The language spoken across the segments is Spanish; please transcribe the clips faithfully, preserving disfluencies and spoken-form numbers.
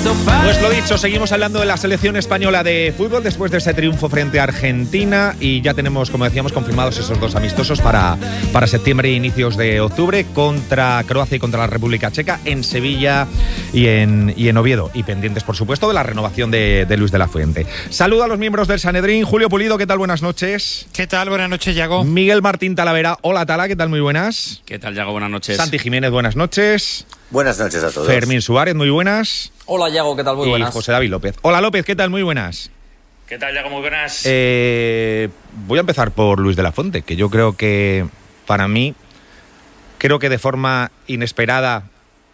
Pues lo dicho, seguimos hablando de la selección española de fútbol después de ese triunfo frente a Argentina y ya tenemos, como decíamos, confirmados esos dos amistosos para, para septiembre e inicios de octubre contra Croacia y contra la República Checa en Sevilla y en, y en Oviedo, y pendientes, por supuesto, de la renovación de, de Luis de la Fuente. Saludo a los miembros del Sanedrín. Julio Pulido, ¿qué tal? Buenas noches. ¿Qué tal? Buenas noches, Yago. Miguel Martín Talavera. Hola, Tala, ¿qué tal? Muy buenas. ¿Qué tal, Yago? Buenas noches. Santi Jiménez, buenas noches. Buenas noches a todos. Fermín Suárez, muy buenas. Hola, Yago, ¿qué tal? Muy buenas. Y José David López. Hola, López, ¿qué tal? Muy buenas. ¿Qué tal, Yago? Muy buenas. Eh, voy a empezar por Luis de la Fuente, que yo creo que, para mí, creo que de forma inesperada,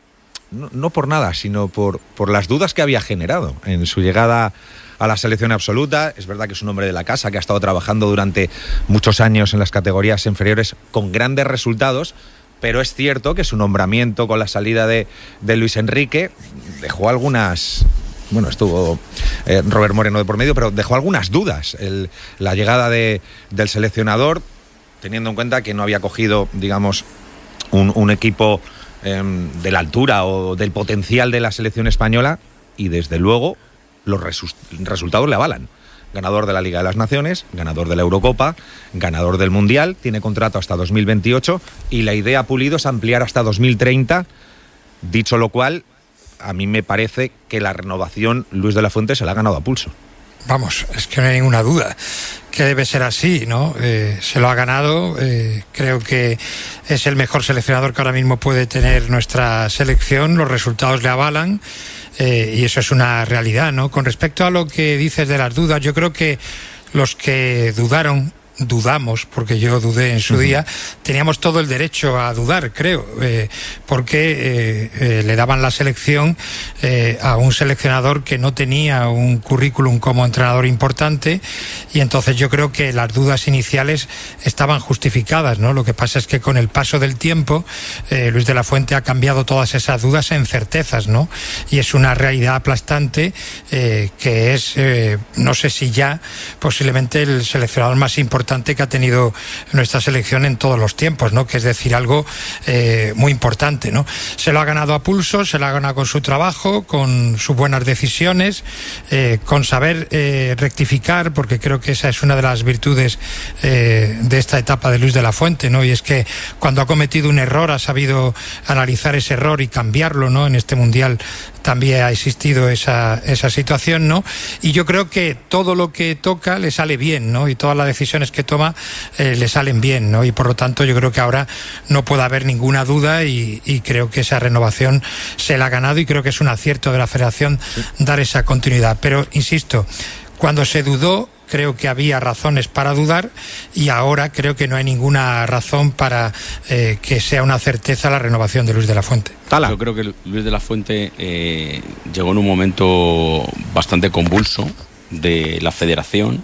no, no por nada, sino por, por las dudas que había generado en su llegada a la selección absoluta. Es verdad que es un hombre de la casa, que ha estado trabajando durante muchos años en las categorías inferiores con grandes resultados, pero es cierto que su nombramiento con la salida de, de Luis Enrique dejó algunas... Bueno, estuvo eh, Robert Moreno de por medio, pero dejó algunas dudas el, la llegada de, del seleccionador, teniendo en cuenta que no había cogido, digamos, un, un equipo eh, de la altura o del potencial de la selección española, y desde luego los resu- resultados le avalan. Ganador de la Liga de las Naciones, ganador de la Eurocopa, ganador del Mundial, tiene contrato hasta dos mil veintiocho y la idea, Pulido, es ampliar hasta dos mil treinta. Dicho lo cual, a mí me parece que la renovación Luis de la Fuente se la ha ganado a pulso. Vamos, es que no hay ninguna duda que debe ser así, ¿no? Eh, se lo ha ganado, eh, creo que es el mejor seleccionador que ahora mismo puede tener nuestra selección, los resultados le avalan. Eh, y eso es una realidad, ¿no? Con respecto a lo que dices de las dudas, yo creo que los que dudaron, dudamos, porque yo dudé en su uh-huh. día, teníamos todo el derecho a dudar, creo, eh, porque eh, eh, le daban la selección eh, a un seleccionador que no tenía un currículum como entrenador importante, y entonces yo creo que las dudas iniciales estaban justificadas, ¿no? Lo que pasa es que con el paso del tiempo eh, Luis de la Fuente ha cambiado todas esas dudas en certezas, ¿no? Y es una realidad aplastante eh, que es, eh, no sé si ya, posiblemente el seleccionador más importante que ha tenido nuestra selección en todos los tiempos, ¿no? Que es decir, algo eh, muy importante, ¿no? Se lo ha ganado a pulso, se lo ha ganado con su trabajo, con sus buenas decisiones, eh, con saber eh, rectificar, porque creo que esa es una de las virtudes eh, de esta etapa de Luis de la Fuente, ¿no? Y es que cuando ha cometido un error ha sabido analizar ese error y cambiarlo, ¿no? En este Mundial también ha existido esa, esa situación, ¿no? Y yo creo que todo lo que toca le sale bien, ¿no? Y todas las decisiones que toma eh, le salen bien, ¿no? Y por lo tanto yo creo que ahora no puede haber ninguna duda y, y creo que esa renovación se la ha ganado, y creo que es un acierto de la Federación dar esa continuidad. Pero, insisto, cuando se dudó, creo que había razones para dudar, y ahora creo que no hay ninguna razón para eh, que sea una certeza la renovación de Luis de la Fuente. Tala. Yo creo que Luis de la Fuente eh, llegó en un momento bastante convulso de la Federación,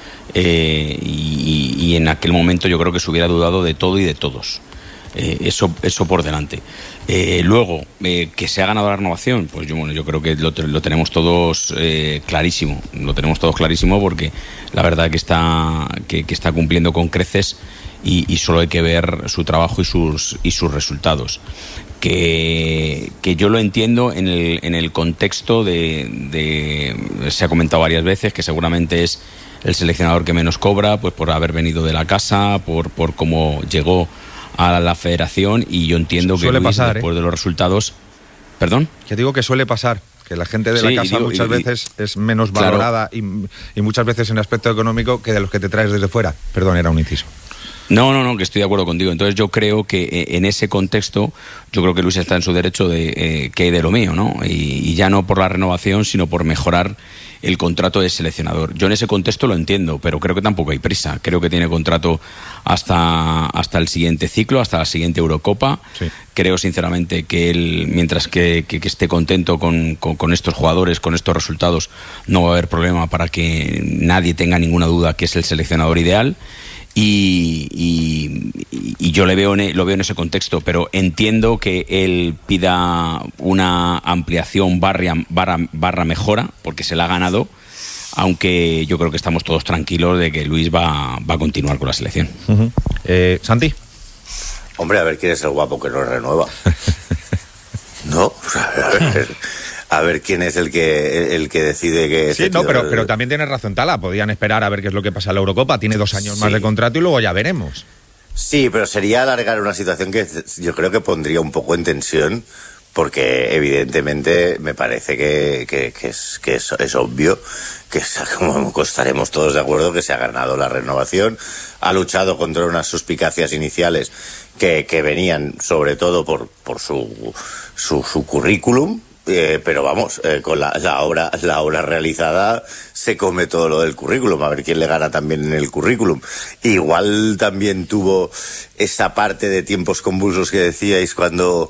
eh, y, y en aquel momento yo creo que se hubiera dudado de todo y de todos. Eh, eso, eso por delante. Eh, luego, eh, que se ha ganado la renovación, pues yo, bueno, yo creo que lo, lo tenemos todos eh, clarísimo, lo tenemos todos clarísimo, porque la verdad que está, que, que está cumpliendo con creces, y, y solo hay que ver su trabajo y sus, y sus resultados. Que, que yo lo entiendo en el, en el contexto de, de, se ha comentado varias veces, que seguramente es el seleccionador que menos cobra, pues por haber venido de la casa, por, por cómo llegó a la Federación, y yo entiendo suele que Luis, pasar, después ¿eh? de los resultados... ¿Perdón? Que digo que suele pasar, que la gente de sí, la casa digo, muchas y, veces es menos valorada, claro. y, y muchas veces en aspecto económico que de los que te traes desde fuera. Perdón, era un inciso. No, no, no, que estoy de acuerdo contigo. Entonces yo creo que en ese contexto, yo creo que Luis está en su derecho de eh, que hay de lo mío, ¿no? Y, y ya no por la renovación, sino por mejorar el contrato de seleccionador. Yo en ese contexto lo entiendo, pero creo que tampoco hay prisa. Creo que tiene contrato hasta, hasta el siguiente ciclo, hasta la siguiente Eurocopa. Sí. Creo sinceramente que él, mientras que, que, que esté contento con, con, con estos jugadores, con estos resultados, no va a haber problema para que nadie tenga ninguna duda que es el seleccionador ideal. Y, y, y yo le veo en, lo veo en ese contexto, pero entiendo que él pida una ampliación barra, barra, barra mejora, porque se la ha ganado, aunque yo creo que estamos todos tranquilos de que Luis va, va a continuar con la selección. Uh-huh. eh, Santi. Hombre, a ver quién es el guapo que nos renueva. ¿No? A ver, a ver quién es el que el que decide que... Sí, no, pero, pero también tienes razón, Tala, podían esperar a ver qué es lo que pasa en la Eurocopa, tiene dos años sí. más de contrato y luego ya veremos. Sí, pero sería alargar una situación que yo creo que pondría un poco en tensión, porque evidentemente me parece que, que, que, es, que es, es obvio que como estaremos todos de acuerdo que se ha ganado la renovación, ha luchado contra unas suspicacias iniciales que, que venían sobre todo por, por su, su, su currículum. Eh, pero vamos, eh, con la, la obra la obra realizada se come todo lo del currículum, a ver quién le gana también en el currículum. Igual también tuvo esa parte de tiempos convulsos que decíais cuando,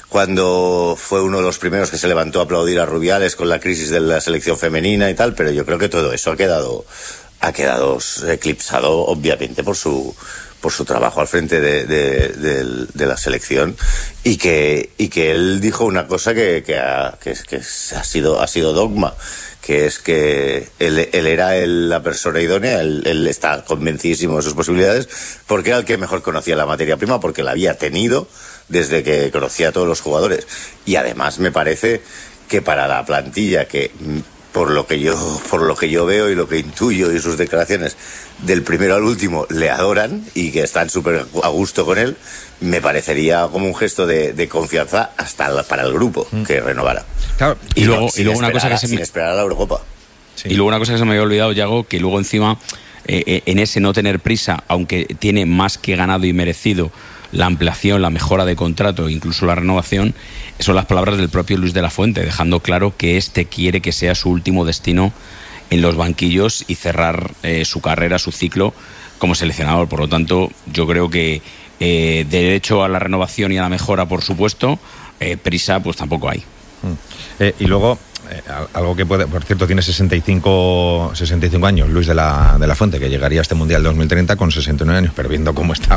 cuando fue uno de los primeros que se levantó a aplaudir a Rubiales con la crisis de la selección femenina y tal, pero yo creo que todo eso ha quedado, ha quedado eclipsado obviamente por su... por su trabajo al frente de, de, de, de la selección y que y que él dijo una cosa que, que, ha, que, que ha sido ha sido dogma, que es que él, él era el, la persona idónea, él, él está convencidísimo de sus posibilidades porque era el que mejor conocía la materia prima, porque la había tenido desde que conocía a todos los jugadores. Y además me parece que para la plantilla que... por lo que yo por lo que yo veo y lo que intuyo y sus declaraciones del primero al último le adoran y que están súper a gusto con él, me parecería como un gesto de, de confianza hasta la, para el grupo mm. que renovara. Claro. Y, y luego, y luego una cosa que se sin me... esperar a la Eurocopa. Sí. Y luego una cosa que se me había olvidado, Yago, que luego encima eh, en ese no tener prisa, aunque tiene más que ganado y merecido la ampliación, la mejora de contrato, incluso la renovación, son las palabras del propio Luis de la Fuente, dejando claro que este quiere que sea su último destino en los banquillos y cerrar eh, su carrera, su ciclo como seleccionador. Por lo tanto, yo creo que eh, derecho a la renovación y a la mejora, por supuesto, eh, prisa pues tampoco hay. Mm. Eh, y luego... Eh, algo que puede, por cierto, tiene sesenta y cinco años Luis de la, de la Fuente, que llegaría a este Mundial dos mil treinta con sesenta y nueve años, pero viendo cómo está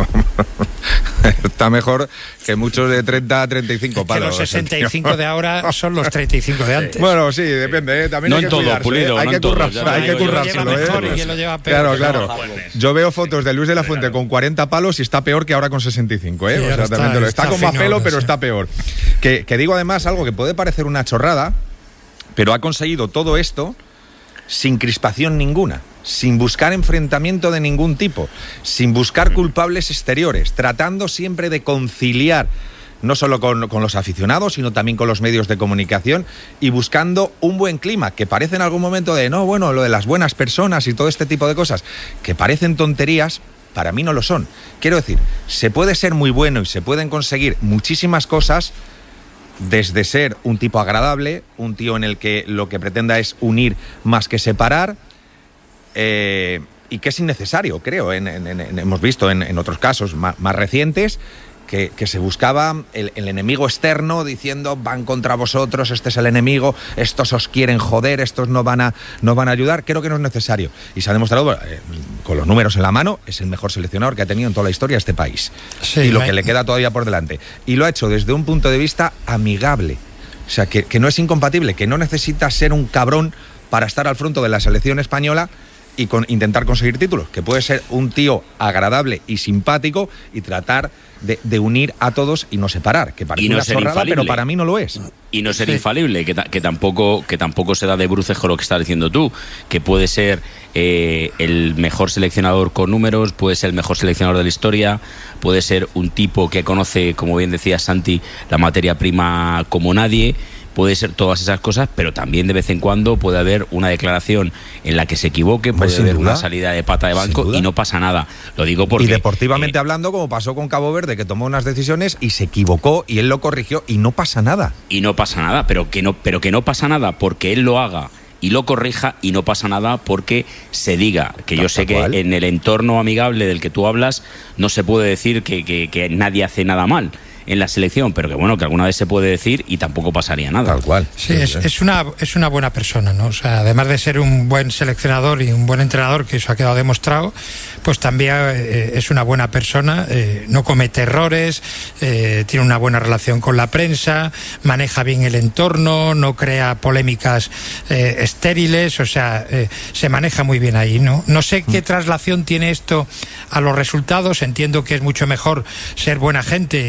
está mejor que muchos de treinta a treinta y cinco palos. Que los sesenta y cinco de ahora son los treinta y cinco de antes. Bueno, sí, depende, ¿eh? También no hay en que todo, Pulido, ¿eh? Hay, no que en todo, currar, ya, hay que currárselo, ¿eh? Mejor y quién lo lleva peor. Claro, claro. Yo veo fotos de Luis de la Fuente con cuarenta palos y está peor que ahora con sesenta y cinco, ¿eh? Sí, o sea, está, también te lo, está, está con más fino, pelo, no pero sé. está peor. Que, que digo además algo que puede parecer una chorrada, pero ha conseguido todo esto sin crispación ninguna, sin buscar enfrentamiento de ningún tipo, sin buscar culpables exteriores, tratando siempre de conciliar no solo con, con los aficionados, sino también con los medios de comunicación y buscando un buen clima, que parece en algún momento de, no, bueno, lo de las buenas personas y todo este tipo de cosas, que parecen tonterías, para mí no lo son. Quiero decir, se puede ser muy bueno y se pueden conseguir muchísimas cosas desde ser un tipo agradable, un tío en el que lo que pretenda es unir más que separar, eh, y que es innecesario, creo. En, en, en, hemos visto en, en otros casos más, más recientes que, que se buscaba el, el enemigo externo diciendo van contra vosotros, este es el enemigo, estos os quieren joder, estos no van a, no van a ayudar. Creo que no es necesario. Y se ha demostrado, eh, con los números en la mano, es el mejor seleccionador que ha tenido en toda la historia este país. Sí, y lo me... que le queda todavía por delante. Y lo ha hecho desde un punto de vista amigable. O sea, que, que no es incompatible, que no necesita ser un cabrón para estar al frente de la selección española y con, intentar conseguir títulos, que puede ser un tío agradable y simpático y tratar de, de unir a todos y no separar, que parece no una chorrada, infalible. pero para mí no lo es. Y no ser sí. infalible, que, ta, que, tampoco, que tampoco se da de bruces con lo que estás diciendo tú, que puede ser eh, el mejor seleccionador con números, puede ser el mejor seleccionador de la historia, puede ser un tipo que conoce, como bien decía Santi, la materia prima como nadie. Puede ser todas esas cosas, pero también de vez en cuando puede haber una declaración en la que se equivoque, puede sin haber duda. una salida de pata de banco y no pasa nada. Lo digo porque... Y deportivamente eh, hablando, como pasó con Cabo Verde, que tomó unas decisiones y se equivocó y él lo corrigió y no pasa nada. Y no pasa nada, pero que no, pero que no pasa nada porque él lo haga y lo corrija y no pasa nada porque se diga, que yo sé que en el entorno amigable del que tú hablas no se puede decir que, que, que nadie hace nada mal en la selección, pero que bueno, que alguna vez se puede decir y tampoco pasaría nada. Tal cual. Sí, es, es una es una buena persona, ¿no? O sea, además de ser un buen seleccionador y un buen entrenador, que eso ha quedado demostrado, pues también eh, es una buena persona, eh, no comete errores, eh, tiene una buena relación con la prensa, maneja bien el entorno, no crea polémicas eh, estériles, o sea, eh, se maneja muy bien ahí, ¿no? No sé qué traslación tiene esto a los resultados, entiendo que es mucho mejor ser buena gente y, y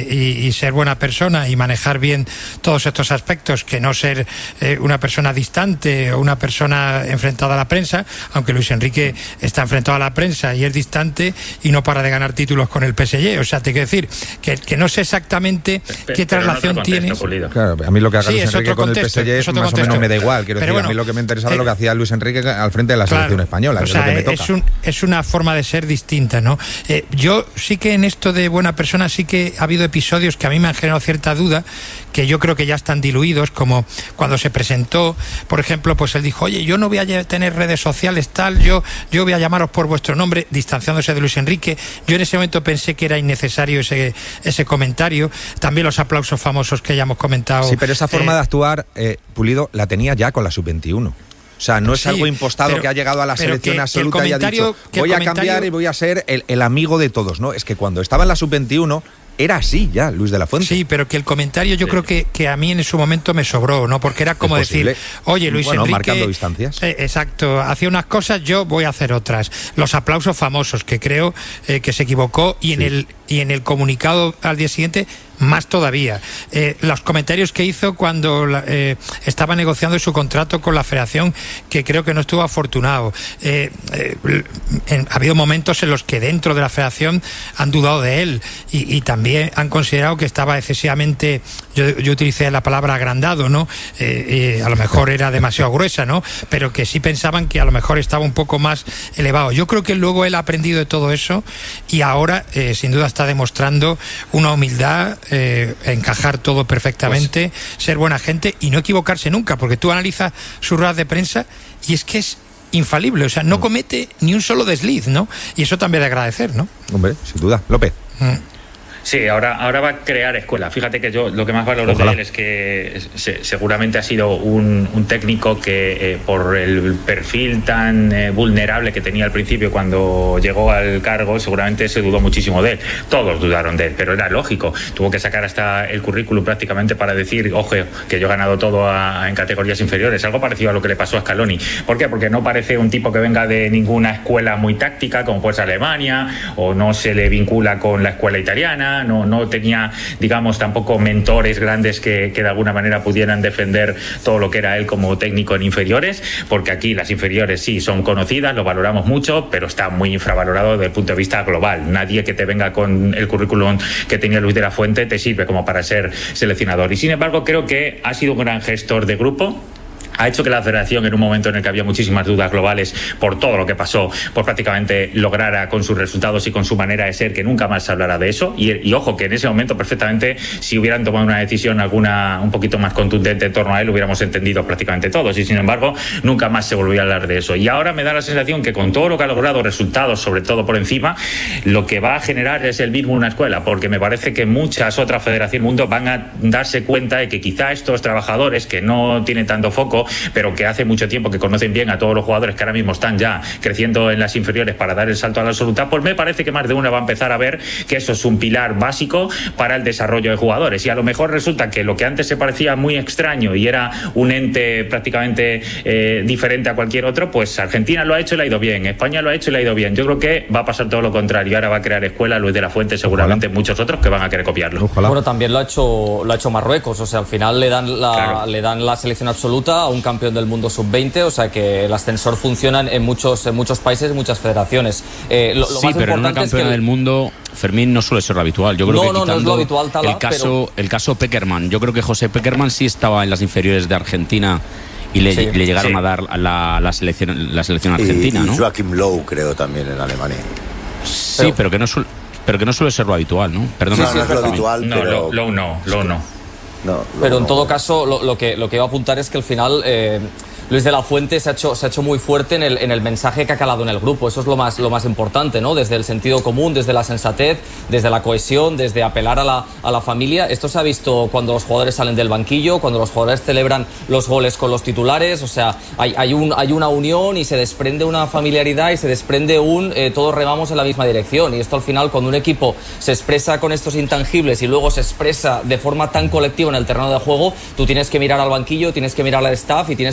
y ser buena persona y manejar bien todos estos aspectos, que no ser eh, una persona distante o una persona enfrentada a la prensa, aunque Luis Enrique está enfrentado a la prensa y es distante y no para de ganar títulos con el P S G. O sea, te quiero decir que, que no sé exactamente pero, qué traslación tiene. Claro, a mí lo que haga sí, Luis Enrique con contexto, el P S G es, es más contexto. o menos me da igual. Quiero pero decir, bueno, a mí lo que me interesaba es eh, lo que hacía Luis Enrique al frente de la claro, selección española. O sea, es, lo que me toca. Es, un, es una forma de ser distinta, ¿no? Eh, yo sí que en esto de buena persona sí que ha habido episodios que a mí me han generado cierta duda, que yo creo que ya están diluidos, como cuando se presentó, por ejemplo, pues él dijo, oye, yo no voy a tener redes sociales tal, yo, yo voy a llamaros por vuestro nombre, distanciándose de Luis Enrique. Yo en ese momento pensé que era innecesario ese, ese comentario. También los aplausos famosos que ya hemos comentado. Sí, pero esa forma eh, de actuar, eh, Pulido, la tenía ya con la sub veintiuno. O sea, no es sí, algo impostado pero, que ha llegado a la selección que, absoluta que y ha dicho, voy a cambiar y voy a ser el, el amigo de todos, ¿no? Es que cuando estaba en la sub veintiuno era así ya, Luis de la Fuente. Sí, pero que el comentario yo sí. creo que, que a mí en su momento me sobró, ¿no? Porque era como decir, oye, Luis bueno, Enrique... marcando distancias. Eh, exacto, hacía unas cosas, yo voy a hacer otras. Los aplausos famosos, que creo eh, que se equivocó, y, sí. en el, y en el comunicado al día siguiente... más todavía. Eh, los comentarios que hizo cuando eh, estaba negociando su contrato con la federación, que creo que no estuvo afortunado. Eh, eh, en, ha habido momentos en los que dentro de la federación han dudado de él y, y también han considerado que estaba excesivamente, yo, yo utilicé la palabra agrandado, ¿no? Eh, eh, a lo mejor era demasiado gruesa, ¿no? Pero que sí pensaban que a lo mejor estaba un poco más elevado. Yo creo que luego él ha aprendido de todo eso y ahora eh, sin duda está demostrando una humildad, Eh, encajar todo perfectamente, pues, ser buena gente y no equivocarse nunca, porque tú analizas sus ruedas de prensa y es que es infalible, o sea, no comete ni un solo desliz, ¿no? Y eso también de agradecer, ¿no? Hombre, sin duda. López. Mm. Sí, ahora, ahora va a crear escuela. Fíjate que yo lo que más valoro Ojalá. de él es que se, seguramente ha sido un, un técnico que eh, por el perfil tan eh, vulnerable que tenía al principio cuando llegó al cargo, seguramente se dudó muchísimo de él. Todos dudaron de él, pero era lógico. Tuvo que sacar hasta el currículum prácticamente para decir, ojo, que yo he ganado todo a, en categorías inferiores. Algo parecido a lo que le pasó a Scaloni. ¿Por qué? Porque no parece un tipo que venga de ninguna escuela muy táctica, como puede ser Alemania, o no se le vincula con la escuela italiana. No, no tenía, digamos, tampoco mentores grandes que, que de alguna manera pudieran defender todo lo que era él como técnico en inferiores, porque aquí las inferiores sí son conocidas, lo valoramos mucho, pero está muy infravalorado desde el punto de vista global. Nadie que te venga con el currículum que tenía Luis de la Fuente te sirve como para ser seleccionador. Y sin embargo, creo que ha sido un gran gestor de grupo. Ha hecho que la federación, en un momento en el que había muchísimas dudas globales por todo lo que pasó, pues prácticamente lograra con sus resultados y con su manera de ser que nunca más se hablara de eso. Y, y ojo, que en ese momento perfectamente, si hubieran tomado una decisión alguna un poquito más contundente en torno a él, lo hubiéramos entendido prácticamente todos. Y sin embargo, nunca más se volvió a hablar de eso. Y ahora me da la sensación que con todo lo que ha logrado, resultados sobre todo por encima, lo que va a generar es el mismo una escuela, porque me parece que muchas otras federaciones del mundo van a darse cuenta de que quizá estos trabajadores que no tienen tanto foco, pero que hace mucho tiempo que conocen bien a todos los jugadores que ahora mismo están ya creciendo en las inferiores para dar el salto a la absoluta, pues me parece que más de una va a empezar a ver que eso es un pilar básico para el desarrollo de jugadores. Y a lo mejor resulta que lo que antes se parecía muy extraño y era un ente prácticamente eh, diferente a cualquier otro, pues Argentina lo ha hecho y le ha ido bien, España lo ha hecho y le ha ido bien. Yo creo que va a pasar todo lo contrario. Ahora va a crear escuela Luis de la Fuente, seguramente Ojalá. muchos otros que van a querer copiarlo. Ojalá. Bueno, también lo ha hecho lo ha hecho Marruecos, o sea, al final le dan la, claro. le dan la selección absoluta a un campeón del mundo sub veinte, o sea que el ascensor funciona en muchos en muchos países, muchas federaciones. Eh, lo, lo sí, más pero en una campeona es que el... del mundo, Fermín, no suele ser lo habitual. Yo creo no, que no, quitando no es lo habitual, Tala, el caso pero... el caso Pekerman, yo creo que José Pekerman sí estaba en las inferiores de Argentina y le, sí, le llegaron sí. a dar la, la selección la selección argentina, y, y ¿no? Joachim Low, creo, también en Alemania. Sí, pero, pero que no suele pero que no suele ser lo habitual, ¿no? Perdón, sí, sí, no es lo habitual, no, pero... Low no, Low no. no pero en no. todo caso, lo, lo que lo que iba a apuntar es que al final eh, Luis de la Fuente se ha hecho, se ha hecho muy fuerte en el, en el mensaje que ha calado en el grupo. Eso es lo más, lo más importante, ¿no? Desde el sentido común, desde la sensatez, desde la cohesión, desde apelar a la, a la familia. Esto se ha visto cuando los jugadores salen del banquillo, cuando los jugadores celebran los goles con los titulares. O sea, hay, hay, un, hay una unión y se desprende una familiaridad y se desprende un eh, todos remamos en la misma dirección. Y esto al final, cuando un equipo se expresa con estos intangibles y luego se expresa de forma tan colectiva en el terreno de juego, tú tienes que mirar al banquillo, tienes que mirar al staff y tienes que reconocer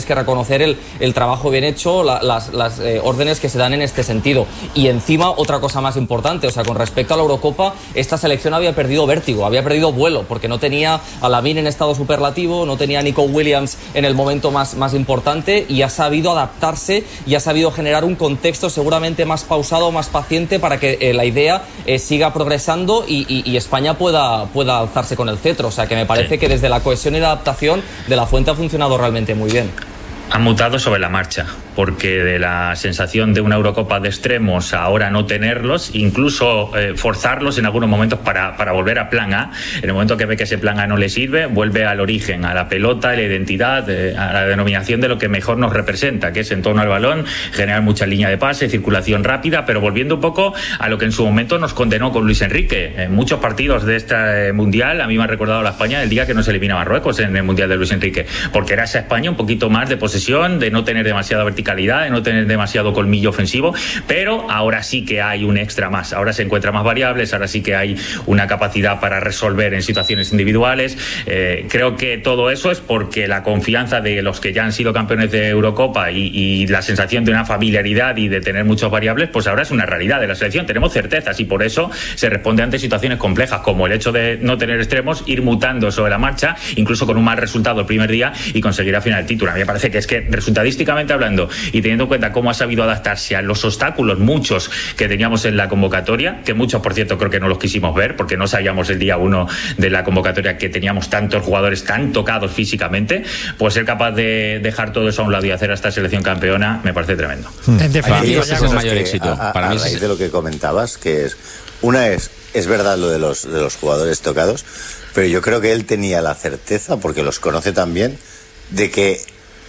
reconocer el, el trabajo bien hecho, la, las, las eh, órdenes que se dan en este sentido. Y encima, otra cosa más importante, o sea, con respecto a la Eurocopa, esta selección había perdido vértigo, había perdido vuelo, porque no tenía a Lamine en estado superlativo, no tenía a Nico Williams en el momento más, más importante, y ha sabido adaptarse y ha sabido generar un contexto seguramente más pausado, más paciente, para que eh, la idea eh, siga progresando y, y, y España pueda, pueda alzarse con el cetro. O sea, que me parece sí. que desde la cohesión y la adaptación de la Fuente ha funcionado realmente muy bien. Han mutado sobre la marcha, porque de la sensación de una Eurocopa de extremos a ahora no tenerlos, incluso eh, forzarlos en algunos momentos para, para volver a plan A. En el momento que ve que ese plan A no le sirve, vuelve al origen, a la pelota, a la identidad, eh, a la denominación de lo que mejor nos representa, que es en torno al balón, generar mucha línea de pase, circulación rápida, pero volviendo un poco a lo que en su momento nos condenó con Luis Enrique. En muchos partidos de este Mundial, a mí me ha recordado la España el día que nos elimina Marruecos en el Mundial de Luis Enrique, porque era esa España un poquito más de posesión, de no tener demasiada verticalidad, de no tener demasiado colmillo ofensivo, pero ahora sí que hay un extra más, ahora se encuentran más variables, ahora sí que hay una capacidad para resolver en situaciones individuales. Eh, creo que todo eso es porque la confianza de los que ya han sido campeones de Eurocopa y, y la sensación de una familiaridad y de tener muchas variables, pues ahora es una realidad de la selección, tenemos certezas y por eso se responde ante situaciones complejas, como el hecho de no tener extremos, ir mutando sobre la marcha, incluso con un mal resultado el primer día y conseguir al final el título. A mí me parece que es que resultadísticamente hablando y teniendo en cuenta cómo ha sabido adaptarse a los obstáculos, muchos que teníamos en la convocatoria, que muchos por cierto creo que no los quisimos ver porque no sabíamos el día uno de la convocatoria que teníamos tantos jugadores tan tocados físicamente, pues ser capaz de dejar todo eso a un lado y hacer a esta selección campeona me parece tremendo. En definitiva, ese es el mayor éxito. A, a, Para a mí raíz es... de lo que comentabas, que es una es es verdad lo de los de los jugadores tocados, pero yo creo que él tenía la certeza, porque los conoce también, de que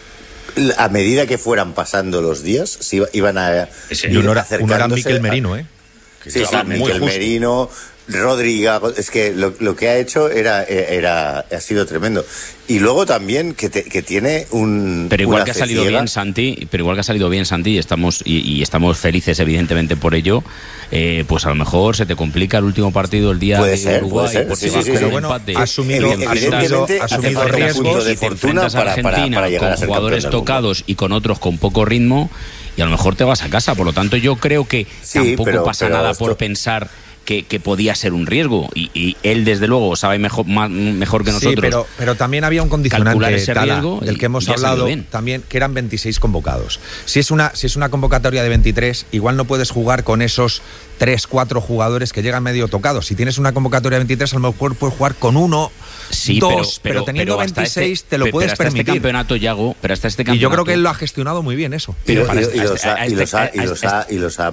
a medida que fueran pasando los días, se iban a sí, ir uno era, uno era Mikel Merino, ¿eh? Sí, sí, Mikel Merino, Rodrigo, es que lo, lo que ha hecho era, era ha sido tremendo. Y luego también que, te, que tiene un pero igual que ha salido ciega. bien Santi, pero igual que ha salido bien Santi y estamos y, y estamos felices evidentemente por ello. Eh, pues a lo mejor se te complica el último partido el día puede de ser, Uruguay, puede ser. porque Sí, sí, sí, vas sí, con bueno, empate, asumido, asumido, asumido riesgos de y te fortuna enfrentas a para, Argentina para, para llegar con a ser jugadores tocados y con otros con poco ritmo y a lo mejor te vas a casa. Por lo tanto, yo creo que sí, tampoco pero, pasa pero nada esto... por pensar Que, que podía ser un riesgo y, y él desde luego sabe mejor, más, mejor que nosotros. Sí, pero, pero también había un condicionante ese Tala, riesgo del que hemos hablado también, que eran veintiséis convocados. Si es una si es una convocatoria de veintitrés, igual no puedes jugar con esos tres, cuatro jugadores que llegan medio tocados. Si tienes una convocatoria de veintitrés, a lo mejor puedes jugar con uno, sí, dos, pero, pero, pero teniendo pero veintiséis este, te lo pero, puedes pero hasta permitir. Este campeonato, Yago, pero hasta este campeonato. Y yo creo que él lo ha gestionado muy bien eso. Pero y, y, y los ha y los ha y los ha, y los ha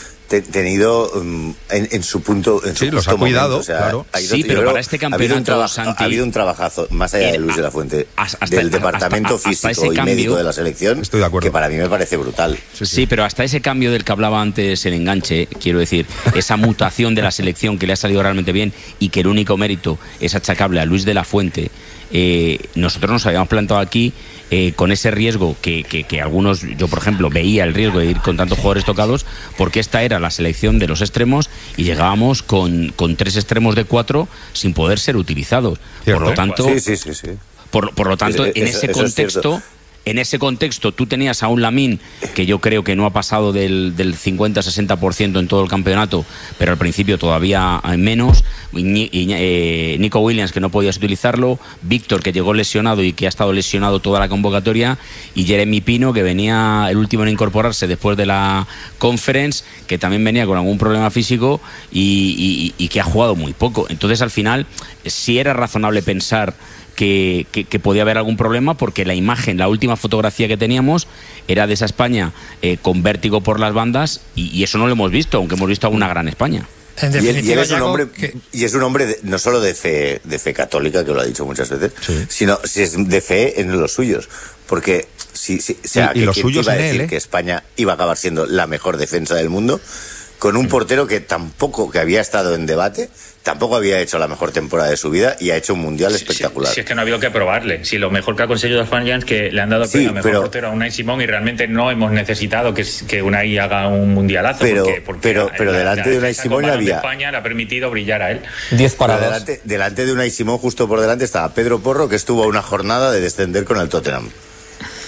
tenido um, en, en su punto en su sí, los ha cuidado, momento, o sea, claro. Ha ido, sí, pero para este campeonato, ha habido un, traba, Santi, ha habido un trabajazo, más allá de Luis de la Fuente, hasta, del departamento hasta, físico hasta y cambio, médico de la selección, estoy de acuerdo, que para mí me parece brutal. Sí, sí. sí, pero hasta ese cambio del que hablaba antes el enganche, quiero decir, esa mutación de la selección que le ha salido realmente bien y que el único mérito es achacable a Luis de la Fuente. Eh, nosotros nos habíamos plantado aquí eh, con ese riesgo que, que, que algunos, yo por ejemplo veía el riesgo de ir con tantos jugadores tocados, porque esta era la selección de los extremos y llegábamos con, con tres extremos de cuatro sin poder ser utilizados. ¿Cierto? Por lo tanto, sí, sí, sí, sí. Por, por lo tanto es, en eso, ese contexto en ese contexto tú tenías a un Lamine que yo creo que no ha pasado del, del cincuenta a sesenta por ciento en todo el campeonato, pero al principio todavía menos, y, y, eh, Nico Williams que no podías utilizarlo, Víctor que llegó lesionado y que ha estado lesionado toda la convocatoria, y Jeremy Pino que venía el último en incorporarse después de la Conference, que también venía con algún problema físico y, y, y que ha jugado muy poco. Entonces al final sí era razonable pensar Que, que, que podía haber algún problema, porque la imagen, la última fotografía que teníamos era de esa España eh, con vértigo por las bandas y, y eso no lo hemos visto, aunque hemos visto a una gran España. En y, él, y, él es un hombre, que... y es un hombre de, no solo de fe, de fe católica, que lo ha dicho muchas veces, sí, sino si es de fe en los suyos, porque si, si, o sea, y, y que, los suyos iba a en decir él, ¿eh? que España iba a acabar siendo la mejor defensa del mundo, con un portero que tampoco, que había estado en debate, tampoco había hecho la mejor temporada de su vida y ha hecho un mundial sí, espectacular. Si sí, es que no ha habido que probarle. Si lo mejor que ha conseguido España es que le han dado sí, el mejor pero, portero a Unai Simón y realmente no hemos necesitado que, que Unai haga un mundialazo. Pero, porque, porque pero, pero la, delante la de Unai Simón ya había... España le ha permitido brillar a él. diez paradas. Delante, delante de Unai Simón, justo por delante, estaba Pedro Porro, que estuvo a una jornada de descender con el Tottenham.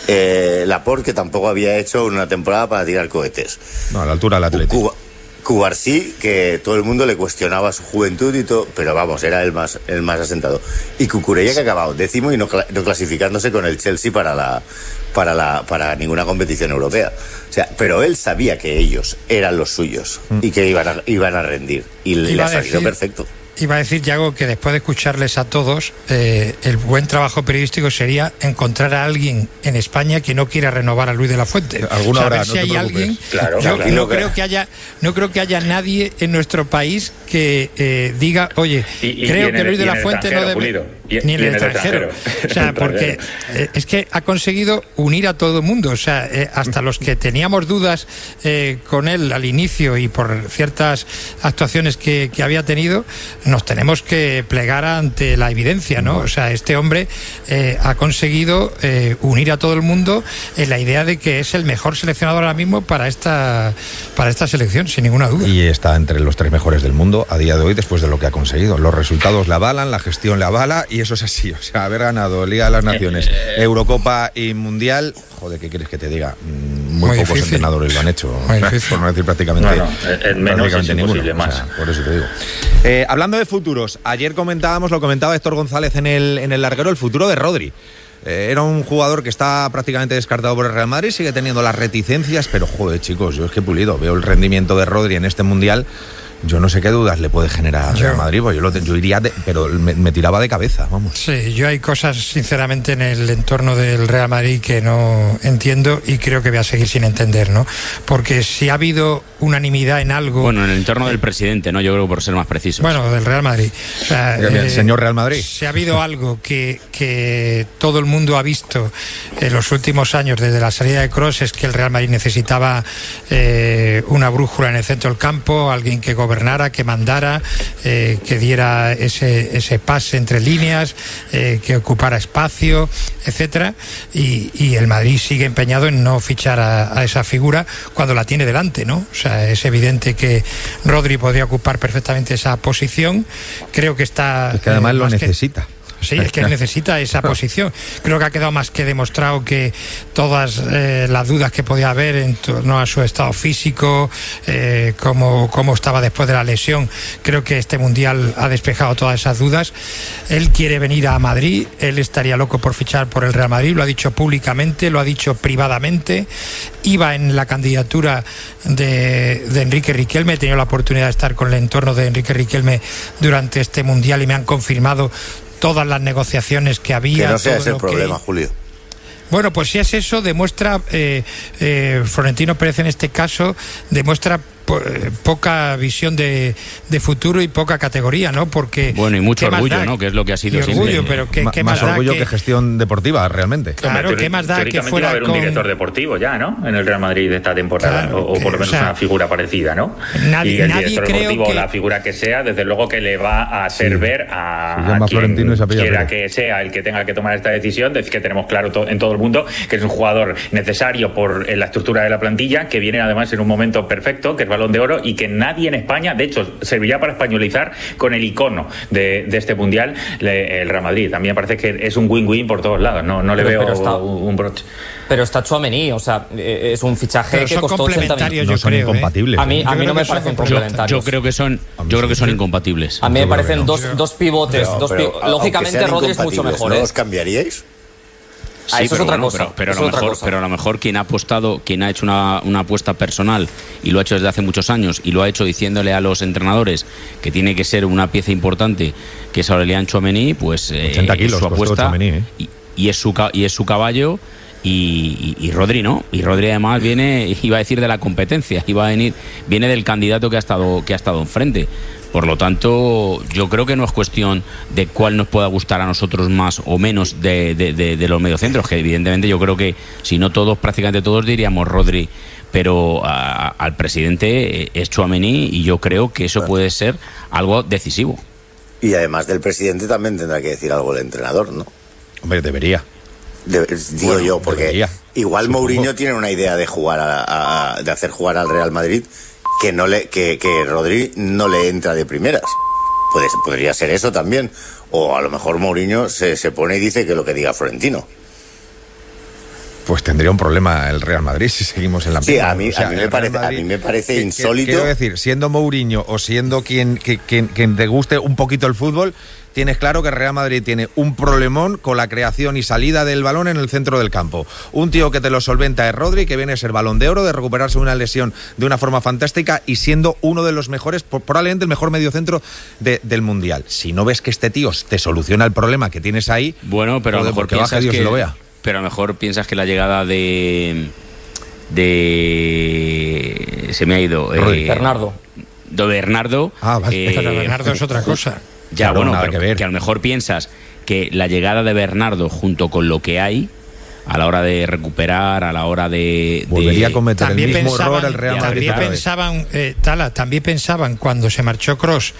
Eh, Laporte, que tampoco había hecho una temporada para tirar cohetes. No, a la altura del Atlético. Cubarsí, que todo el mundo le cuestionaba su juventud y todo, pero vamos, era el más el más asentado. Y Cucurella, que ha acabado décimo y no, no clasificándose con el Chelsea para la para la para ninguna competición europea. O sea, pero él sabía que ellos eran los suyos mm. y que iban a, iban a rendir. Y Iba le ha salido decir... perfecto. Iba a decir, Yago, que después de escucharles a todos, eh, el buen trabajo periodístico sería encontrar a alguien en España que no quiera renovar a Luis de la Fuente. Alguna o sea, hora, ver si no hay alguien. Claro, yo claro, no claro. creo que haya, no creo que haya nadie en nuestro país que eh, diga, oye, y, y, creo y que el, Luis de la Fuente no debe. Y, ni en el, el extranjero. extranjero. O sea, porque eh, es que ha conseguido unir a todo el mundo. O sea, eh, hasta los que teníamos dudas eh, con él al inicio y por ciertas actuaciones que, que había tenido, nos tenemos que plegar ante la evidencia, ¿no? O sea, este hombre eh, ha conseguido eh, unir a todo el mundo en la idea de que es el mejor seleccionador ahora mismo para esta, para esta selección, sin ninguna duda. Y está entre los tres mejores del mundo a día de hoy después de lo que ha conseguido. Los resultados le avalan, la gestión le avala y eso es así. O sea, haber ganado Liga de las Naciones, Eurocopa y Mundial, joder, ¿qué quieres que te diga? Muy, Muy pocos difícil. entrenadores lo han hecho, por no decir prácticamente, no, no, el menos prácticamente es ninguno. Más. O sea, por eso te digo. Eh, hablando de futuros, ayer comentábamos, lo comentaba Héctor González en el, en el larguero, el futuro de Rodri. Eh, era un jugador que está prácticamente descartado por el Real Madrid, sigue teniendo las reticencias, pero joder, chicos, yo es que Pulido, veo el rendimiento de Rodri en este Mundial. Yo no sé qué dudas le puede generar al Real Madrid, pues yo, lo, yo iría, de, pero me, me tiraba de cabeza, vamos. Sí, yo hay cosas, sinceramente, en el entorno del Real Madrid que no entiendo y creo que voy a seguir sin entender, ¿no? Porque si ha habido unanimidad en algo... Bueno, en el entorno del presidente, ¿no? Yo creo, por ser más precisos. Bueno, del Real Madrid. O sea, el eh, señor Real Madrid. Si ha habido algo que, que todo el mundo ha visto en los últimos años, desde la salida de Kroos, es que el Real Madrid necesitaba eh, una brújula en el centro del campo, alguien que gobernara, que mandara, eh, que diera ese, ese pase entre líneas, eh, que ocupara espacio, etcétera, y, y el Madrid sigue empeñado en no fichar a, a esa figura cuando la tiene delante, ¿no? O sea, es evidente que Rodri podría ocupar perfectamente esa posición. Creo que está... Es que además eh, lo necesita. Que... Sí, es que necesita esa posición. Creo que ha quedado más que demostrado que todas eh, las dudas que podía haber en torno a su estado físico, eh, cómo, cómo estaba después de la lesión, creo que este Mundial ha despejado todas esas dudas. Él quiere venir a Madrid, él estaría loco por fichar por el Real Madrid, lo ha dicho públicamente, lo ha dicho privadamente. Iba en la candidatura de, de Enrique Riquelme, he tenido la oportunidad de estar con el entorno de Enrique Riquelme durante este Mundial y me han confirmado todas las negociaciones que había. Que no sea ese el que... problema, Julio. Bueno, pues si es eso, demuestra, eh, eh, Florentino Pérez en este caso, demuestra po poca visión de, de futuro y poca categoría, ¿no? Porque bueno, y mucho orgullo, da? ¿no? Que es lo que ha sido y siempre. Orgullo, pero ¿qué, qué más, más da orgullo que... que gestión deportiva, realmente. Claro, ¿qué más da que fuera iba a haber con... un director deportivo ya, ¿no? En el Real Madrid de esta temporada, claro, o, o por lo menos o sea, una figura parecida, ¿no? Nadie, y el nadie director creo deportivo, que... la figura que sea, desde luego que le va a hacer sí. ver a, a quien quiera que sea el que tenga que tomar esta decisión, de que tenemos claro to en todo el mundo que es un jugador necesario por la estructura de la plantilla, que viene además en un momento perfecto, que es Balón de Oro, y que nadie en España, de hecho, serviría para españolizar con el icono de, de este Mundial, le, el Real Madrid. También parece que es un win-win por todos lados, no, no le pero, veo pero está, un, un broche. Pero está Tchouaméni, o sea, es un fichaje pero que costó ochenta millones. No son creo, incompatibles. ¿eh? A mí, a mí no me parecen parecen complementarios. Yo, yo creo que son, yo creo que son incompatibles. A mí me parecen no. dos, dos pivotes. Pero, dos pero, pi lógicamente Rodri es mucho mejor. ¿No ¿eh? los cambiaríais? Ah, sí, eso pero, es otra bueno, cosa. Pero, pero, eso a lo es otra mejor, cosa. pero a lo mejor quien ha apostado, quien ha hecho una, una apuesta personal y lo ha hecho desde hace muchos años y lo ha hecho diciéndole a los entrenadores que tiene que ser una pieza importante, que es Aurelian Tchouaméni, pues eh, ochenta kilos, es su apuesta Tchouaméni, ¿eh? y, y, es su, y es su caballo. Y, y, y Rodri no, y Rodri además viene, iba a decir de la competencia, iba a venir, viene del candidato que ha estado, que ha estado enfrente. Por lo tanto, yo creo que no es cuestión de cuál nos pueda gustar a nosotros más o menos de, de, de, de los mediocentros, que evidentemente yo creo que si no todos, prácticamente todos diríamos Rodri, pero a, al presidente es Tchouaméni y yo creo que eso puede ser algo decisivo. Y además del presidente también tendrá que decir algo el entrenador, ¿no? Hombre, debería. De, digo bueno, yo, porque debería. Igual Supongo. Mourinho tiene una idea de jugar a, a, de hacer jugar al Real Madrid que no le que, que Rodri no le entra de primeras. Puede, podría ser eso también. O a lo mejor Mourinho se, se pone y dice que lo que diga Florentino. pues tendría un problema el Real Madrid si seguimos en la Sí, misma. a mí, O sea, a mí me el parece, Real Madrid, a mí me parece que- insólito. que- Quiero decir, siendo Mourinho o siendo quien, que- quien, quien te guste un poquito el fútbol, tienes claro que el Real Madrid tiene un problemón con la creación y salida del balón en el centro del campo. Un tío que te lo solventa es Rodri, que viene a ser Balón de Oro, de recuperarse una lesión de una forma fantástica y siendo uno de los mejores, probablemente el mejor mediocentro de, del Mundial. Si no ves que este tío te soluciona el problema que tienes ahí, Bueno, pero a lo joder, mejor porque baja piensas Dios que y lo vea. pero a lo mejor piensas que la llegada de de se me ha ido Rodri. eh, Bernardo. de Bernardo. Ah, vale. Pero Bernardo es otra cosa. Ya, Claro, bueno, nada pero que ver. que a lo mejor piensas que la llegada de Bernardo junto con lo que hay a la hora de recuperar, a la hora de, de- Volvería a cometer el También mismo pensaban, error el Real Madrid. también otra vez. pensaban eh, Tala, también pensaban cuando se marchó Kroos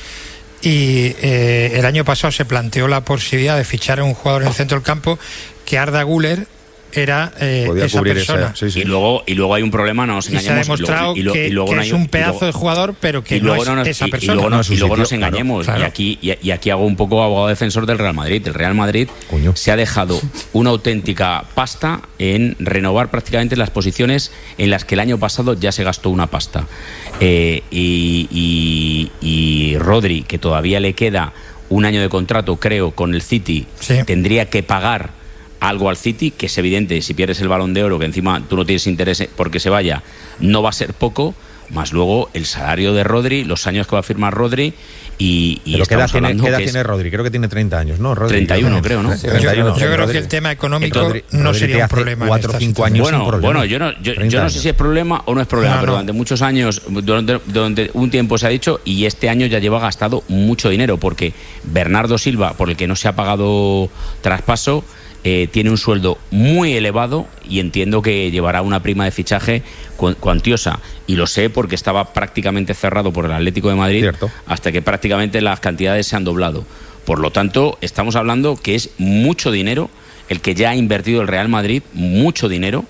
y eh, el año pasado se planteó la posibilidad de fichar a un jugador en el centro del campo, que Arda Güler era eh, Podía esa cubrir persona. esa, sí, sí. y luego y luego hay un problema, no nos Y se ha engañemos. demostrado y luego- y- que, y luego que no es hay- un y pedazo luego- de jugador, pero que y no luego es no nos, esa y- y persona. luego No no- es su y luego sitio, nos engañemos. claro. Y aquí y, y aquí hago un poco abogado defensor del Real Madrid. El Real Madrid Coño. se ha dejado una auténtica pasta en renovar prácticamente las posiciones en las que el año pasado ya se gastó una pasta. Eh, y, y, y Rodri, que todavía le queda un año de contrato, creo, con el City, Sí. tendría que pagar algo al City, que es evidente, si pierdes el Balón de Oro, que encima tú no tienes interés porque se vaya, no va a ser poco, más luego el salario de Rodri, los años que va a firmar Rodri y, y Pero ¿qué edad estamos tiene, hablando qué edad que es tiene Rodri? Creo que tiene treinta años, ¿no? Rodri, treinta y uno, creo, ¿no? Yo, treinta y uno, yo creo Rodri. que el tema económico Rodri- no Rodri sería te un hace problema. en cuatro o esta cinco situación. años sin Bueno, problema. bueno, yo no, yo, treinta yo no años. sé si es problema o no es problema, No, pero no. durante muchos años, durante, durante un tiempo se ha dicho, y este año ya lleva gastado mucho dinero, porque Bernardo Silva, por el que no se ha pagado traspaso, eh, tiene un sueldo muy elevado y entiendo que llevará una prima de fichaje cu- cuantiosa. Y lo sé porque estaba prácticamente cerrado por el Atlético de Madrid, Cierto. hasta que prácticamente las cantidades se han doblado. Por lo tanto, estamos hablando que es mucho dinero el que ya ha invertido el Real Madrid, mucho dinero,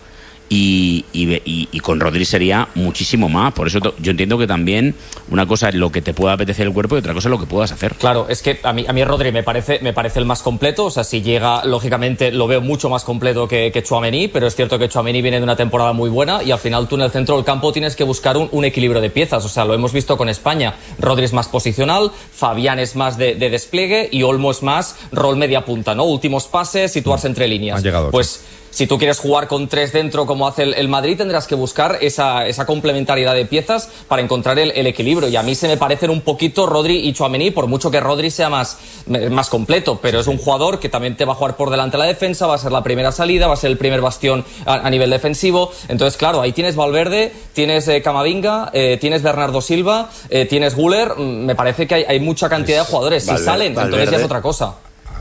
y, y, y- y con Rodri sería muchísimo más. Por eso to- yo entiendo que también una cosa es lo que te pueda apetecer el cuerpo y otra cosa es lo que puedas hacer. Claro, es que a mí, a mí Rodri me parece, me parece el más completo. O sea, si llega, lógicamente lo veo mucho más completo que, que Tchouaméni, pero es cierto que Tchouaméni viene de una temporada muy buena y al final tú en el centro del campo tienes que buscar un, un equilibrio de piezas. O sea, lo hemos visto con España. Rodri es más posicional, Fabián es más de, de despliegue y Olmo es más rol media punta, ¿no? Últimos pases, situarse entre líneas. Han llegado, pues si tú quieres jugar con tres dentro como hace el, el Madrid, tendrás que buscar esa, esa complementariedad de piezas para encontrar el, el equilibrio. Y a mí se me parecen un poquito Rodri y Tchouaméni, por mucho que Rodri sea más, más completo, pero es un jugador que también te va a jugar por delante de la defensa, va a ser la primera salida, va a ser el primer bastión a, a nivel defensivo. Entonces, claro, ahí tienes Valverde, tienes eh, Camavinga, eh, tienes Bernardo Silva, eh, tienes Güler. Mm, Me parece que hay, hay mucha cantidad de jugadores. Si Valverde- salen, entonces ya es Valverde. otra cosa.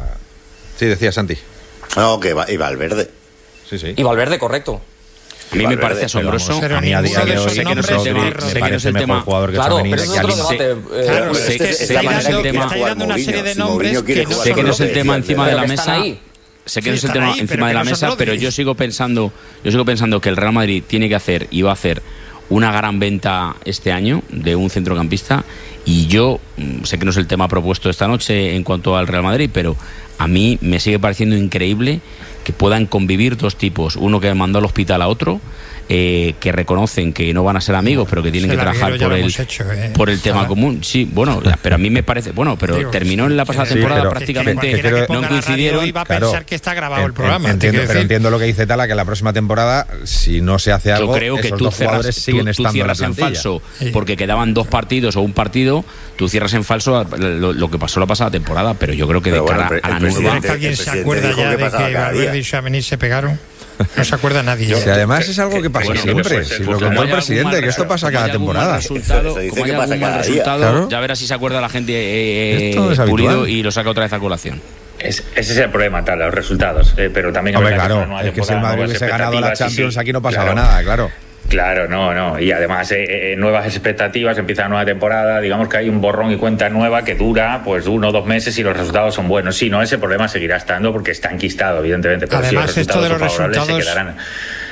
Sí, decía Santi. No, que va, y Valverde. Sí, sí. Y Valverde, correcto. A mí me Valverde, parece asombroso. Pero A mí a ninguno día de de esos hoy sé que no es el nombres tema, es sé Rodri. que no es parece el mejor tema. jugador que Claro, Tchouaméni pero de eso es otro Kialin. debate. eh, Claro, sé es que- que sé está que no es el dando, tema. está dando una serie de Si nombres Mourinho quiere que no jugar Sé son que no es el Rodri, tema decía encima de la Pero que están mesa. ahí. Sé que Sí, no es el están tema ahí, pero encima de que la no son mesa, Rodri. pero yo sigo pensando, yo sigo pensando que el Real Madrid tiene que hacer y va a hacer una gran venta este año de un centrocampista. Y yo mm, sé que no es el tema propuesto esta noche en cuanto al Real Madrid, pero a mí me sigue pareciendo increíble que puedan convivir dos tipos, uno que mandó al hospital a otro, eh, que reconocen que no van a ser amigos, pero que tienen El que trabajar larguero ya por lo el, hemos hecho, eh. por el tema Ahora. común. Sí, bueno, pero a mí me parece, bueno, pero Digo, terminó en la pasada sí, temporada pero- prácticamente, que- que- que- Cualquiera que no ponga la radio coincidieron. hoy va a Claro. pensar que está grabado el En- programa. te Entiendo, quiero pero decir. entiendo lo que dice Tala, que la próxima temporada, si no se hace algo, Yo creo que esos tú dos cierras, jugadores tú, siguen tú estando en la cierras en plantilla. falso Sí. porque quedaban dos partidos o un partido, tú cierras en falso lo, lo que pasó la pasada temporada, pero yo creo que Pero de bueno, cara el pre- a la el nueva... ¿Será que el alguien se presidente acuerda dijo ya que de pasaba que cada Valverde día. y Tchouaméni se pegaron? No se acuerda nadie. Si ya. además es algo que pasa Bueno, siempre, pues, si pues, lo como contó el haya algún presidente, mal que esto resu- pasa como cada haya algún mal temporada. resultado, Eso se dice como que haya pasa algún mal cada día. resultado, Claro. ya verás si se acuerda la gente eh, Esto es Pulido habitual. y lo saca otra vez a colación. Es- ese es el problema, tal, los resultados. Eh, pero también es Hombre, verdad que claro, es una nueva es que si el temporada, Madrid nuevas hubiese ganado la expectativas, y Champions, sí, aquí no pasaba claro. nada, claro. Claro, no, no. Y además, eh, eh, nuevas expectativas, empieza la nueva temporada, digamos que hay un borrón y cuenta nueva que dura pues uno o dos meses y los resultados son buenos. Sí, no, ese problema seguirá estando porque está enquistado, evidentemente. Pero Además, si los esto de resultados los son favorables, resultados- se quedarán.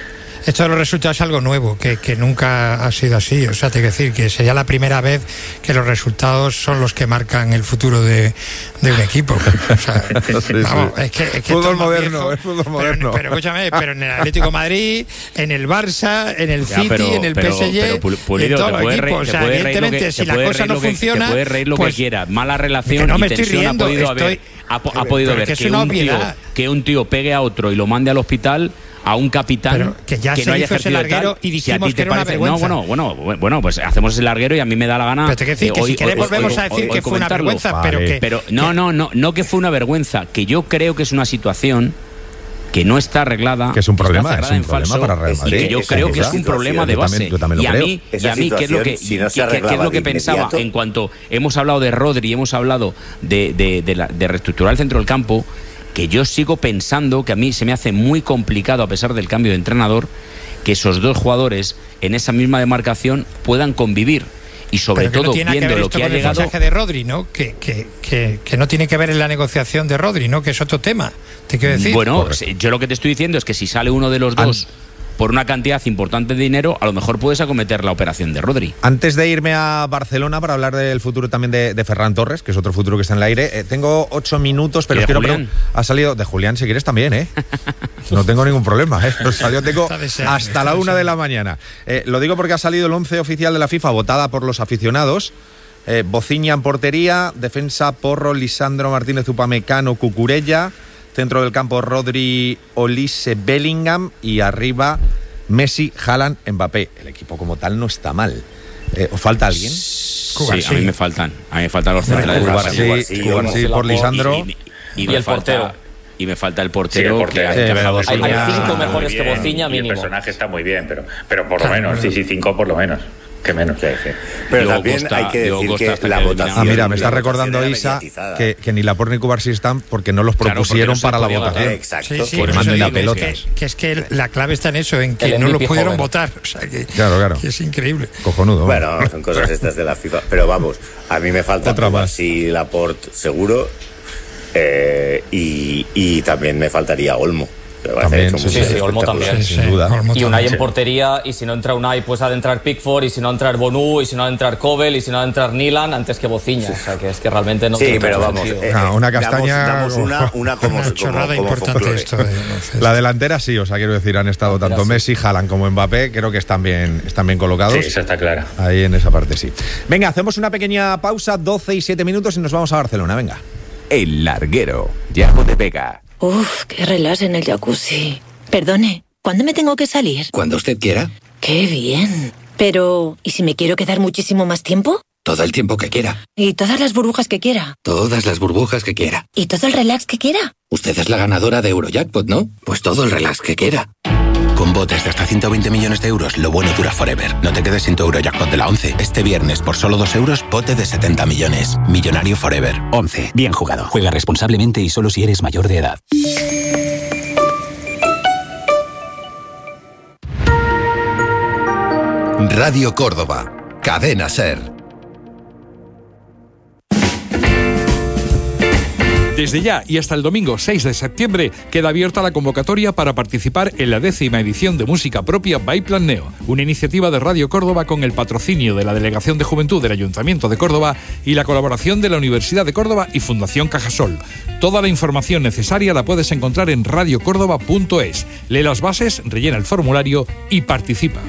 esto de los resultados es algo nuevo, que, que nunca ha sido así. O sea, te quiero decir que sería la primera vez que los resultados son los que marcan el futuro de, de un equipo. O sea, sí, vamos, sí. Es que, es que Fútbol esto es más moderno, viejo. es fútbol moderno. Pero, pero escúchame, pero en el Atlético de Madrid, en el Barça, en el Ya, City, pero- en el pero- P S G, pero, Pul- Pulido, en todos te los puedes equipos. reír- O te sea, puedes reír lo evidentemente, que- si te la puedes cosa reír no lo que- funciona, te puedes reír lo pues, que quieras. Mala relación que no y me estoy tensión riendo, ha podido estoy- haber. Ha, po- ha pero- podido pero haber que es que una un, tío, obviedad. que un tío pegue a otro y lo mande al hospital, a un capitán Pero que ya se no haya hizo ese ejercido de tal. larguero y Si a dijimos ti te que era una parece- vergüenza. No, bueno, bueno, bueno, pues hacemos ese larguero y a mí me da la gana. Pero te quiero decir eh, que hoy- si quieres hoy- volvemos hoy- a decir hoy que fue una comentarlo. vergüenza, Vale. pero que... Pero no, no, no, no que fue una vergüenza, que yo creo que es una situación que no está arreglada, Que es un está problema, cerrada es un en problema falso, para Real y Madrid. que yo Esa- creo que esa es un problema de yo base. también- yo también lo y a creo. mí, Esa y a mí ¿qué es lo que, situación, si no se qué- qué es arreglaba lo que de pensaba inmediato. en cuanto hemos hablado de Rodri, hemos hablado de, de, de, la- de reestructurar el centro del campo, que yo sigo pensando que a mí se me hace muy complicado, a pesar del cambio de entrenador, que esos dos jugadores en esa misma demarcación puedan convivir. Y sobre Pero que todo no tiene nada que viendo ver lo esto que ha con el llegado. fichaje de Rodri, ¿no? Que, que, que, que no tiene que ver en la negociación de Rodri, ¿no? Que es otro tema, te quiero decir. Bueno, Correcto. yo lo que te estoy diciendo es que si sale uno de los dos por una cantidad importante de dinero, a lo mejor puedes acometer la operación de Rodri. Antes de irme a Barcelona para hablar del futuro también de, de Ferran Torres, que es otro futuro que está en el aire, eh, tengo ocho minutos, pero ¿Y de quiero Julián? pregun- ha salido de Julián, si quieres también, ¿eh? No tengo ningún problema, ¿eh? O sea, yo tengo Está deseando, hasta está la una deseando. de la mañana. Eh, lo digo porque ha salido el once oficial de la FIFA, votada por los aficionados. Eh, Bociña en portería, defensa Porro, Lisandro Martínez, Upamecano, Cucurella, centro del campo Rodri, Olise, Bellingham y arriba Messi, Haaland, Mbappé. El equipo como tal no está mal. Eh, ¿Os falta alguien? Sí, a mí me faltan. A mí me faltan los centrales. Cubarsí, Cubarsí, Cubarsí por Lisandro. Y, y- y Y me el falta, portero. Y me falta el Sí, portero. el portero. que ha Sí, encajado pero su- Hay- hay Bociña- cinco muy mejores que bien, Bociña, y el mínimo. personaje está muy bien, pero, pero por lo Claro, menos, sí, sí, cinco por lo menos. Que menos. Sí, sí. Pero Diego también Costa- hay que Diego decir Costa que hasta la que votación... Ah, mira, me la está votación recordando era Isa mediatizada. que, que ni Laporte ni Cubarsí están porque no los Claro, porque propusieron no se para la podía votación. votar. Exacto. Sí, sí, Por por eso eso digo digo que- que, que es que la clave está en eso, en que El no lo M V P pudieron joven. votar. O sea, que, Claro, claro. que es increíble. Cojonudo. Bueno, son cosas estas de la FIFA. Pero vamos, a mí me falta Otra más. sí Laporte seguro. eh, y, y también me faltaría Olmo. Que me parece También, que ha hecho sí, muchos sí, sí, Olmo espectáculos. también. Sí, sin sí, duda. Olmo Y Unai también. en portería, y si no entra Unai, pues ha de entrar Pickford, y si no entrar Bonu, y si no ha de entrar Kovel, y si no ha de entrar Nilan, antes que Bociña. O sea, que es que realmente no Sí, tiene pero mucho vamos. sentido. eh, Ah, una damos- castaña Damos, como- una, una como, Una como, chorrada como importante folclore. esto. De, baloncesto. La delantera sí, o sea, quiero decir, han estado Delantera tanto sí. Messi, Haaland como Mbappé, creo que están bien, están bien colocados. Sí, eso está claro. Ahí en esa parte sí. Venga, hacemos una pequeña pausa, doce y siete minutos y nos vamos a Barcelona, venga. El larguero, Yago de Vega. Uf, qué relax en el jacuzzi. Perdone, ¿cuándo me tengo que salir? Cuando usted quiera, Qué bien. Pero, ¿y si me quiero quedar muchísimo más tiempo? todo el tiempo que quiera, ¿Y todas las burbujas que quiera? todas las burbujas que quiera. ¿Y todo el relax que quiera? Usted es la ganadora de Eurojackpot, ¿no? Pues todo el relax que quiera. Con botes de hasta ciento veinte millones de euros, lo bueno dura forever. No te quedes sin tu Eurojackpot de la once. Este viernes, por solo dos euros, bote de setenta millones. Millonario forever. once. Bien jugado. Juega responsablemente y solo si eres mayor de edad. Radio Córdoba, Cadena SER. Desde ya y hasta el domingo seis de septiembre queda abierta la convocatoria para participar en la décima edición de Música Propia by Plan Neo, una iniciativa de Radio Córdoba con el patrocinio de la Delegación de Juventud del Ayuntamiento de Córdoba y la colaboración de la Universidad de Córdoba y Fundación Cajasol. Toda la información necesaria la puedes encontrar en radio córdoba punto es. Lee las bases, rellena el formulario y participa.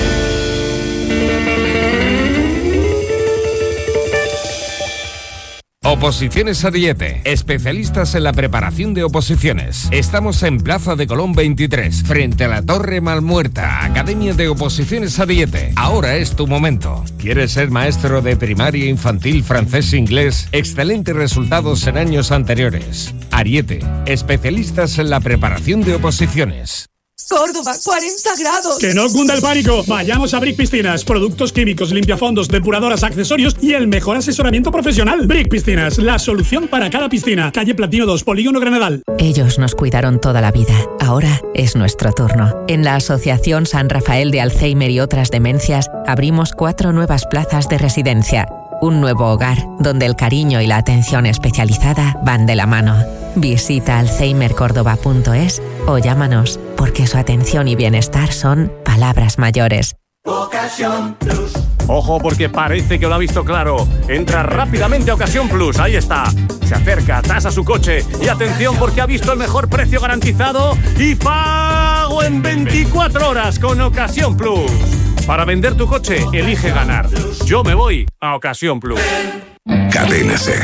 Oposiciones Ariete, especialistas en la preparación de oposiciones. Estamos en Plaza de Colón veintitrés, frente a la Torre Malmuerta, Academia de Oposiciones Ariete. Ahora es tu momento. ¿Quieres ser maestro de primaria, infantil, francés, inglés? Excelentes resultados en años anteriores. Ariete, especialistas en la preparación de oposiciones. Córdoba, cuarenta grados. Que no cunda el pánico. Vayamos a Brick Piscinas. Productos químicos, limpiafondos, depuradoras, accesorios y el mejor asesoramiento profesional. Brick Piscinas, la solución para cada piscina. Calle Platino dos, Polígono Granadal. Ellos nos cuidaron toda la vida. Ahora es nuestro turno. En la Asociación San Rafael de Alzheimer y otras demencias abrimos cuatro nuevas plazas de residencia. Un nuevo hogar donde el cariño y la atención especializada van de la mano. Visita alzheimer córdoba punto es o llámanos, porque su atención y bienestar son palabras mayores. Ocasión Plus. Ojo, porque parece que lo ha visto claro. Entra rápidamente a Ocasión Plus, ahí está. Se acerca, tasa su coche y atención porque ha visto el mejor precio garantizado y pago en veinticuatro horas con Ocasión Plus. Para vender tu coche, elige ganar. Yo me voy a Ocasión Plus. Cadena Ser.